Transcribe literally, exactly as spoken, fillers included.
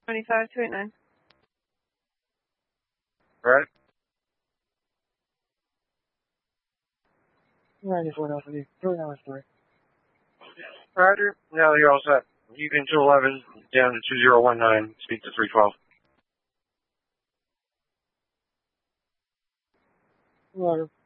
twenty-five two eighty-nine. Right. ninety-four Alpha, three hours three. Roger. Now you're all set. You can two eleven down to two zero one nine. Speak to three twelve. Roger.